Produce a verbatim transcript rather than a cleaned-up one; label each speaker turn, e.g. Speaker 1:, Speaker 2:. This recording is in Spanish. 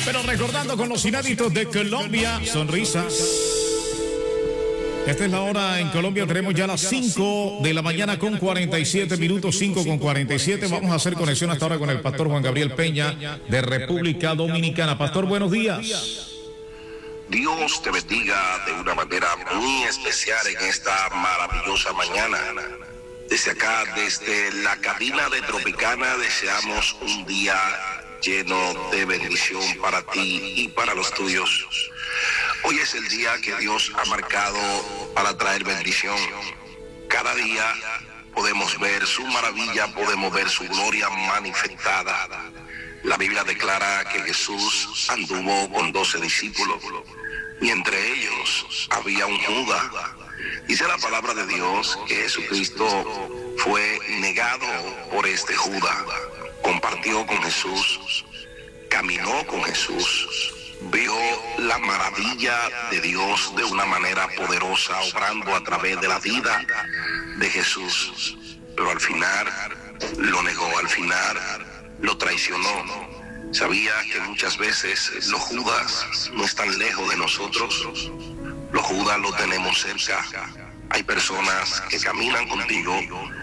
Speaker 1: Pero recordando con los inéditos de Colombia, sonrisas. Esta es la hora en Colombia, tenemos ya las cinco de la mañana con cuarenta y siete minutos, cinco con cuarenta y siete. Vamos a hacer conexión hasta ahora con el pastor Juan Gabriel Peña de República Dominicana. Pastor, buenos días.
Speaker 2: Dios te bendiga de una manera muy especial en esta maravillosa mañana. Desde acá, desde la cabina de Tropicana, deseamos un día lleno de bendición para ti y para los tuyos. Hoy es el día que Dios ha marcado para traer bendición. Cada día podemos ver su maravilla, podemos ver su gloria manifestada. La Biblia declara que Jesús anduvo con doce discípulos y entre ellos había un Judas. Dice la palabra de Dios que Jesucristo fue negado por este Judas. Compartió con Jesús, caminó con Jesús, vio la maravilla de Dios de una manera poderosa, obrando a través de la vida de Jesús. Pero al final lo negó, al final lo traicionó. Sabía que muchas veces los Judas no están lejos de nosotros. Los Judas los tenemos cerca. Hay personas que caminan contigo